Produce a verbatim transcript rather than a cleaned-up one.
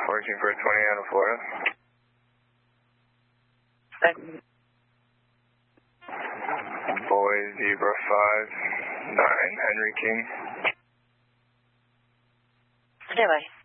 fourteen for twenty out of Florida. Thanks. Boy, Zebra five nine, Henry King. Okay, bye.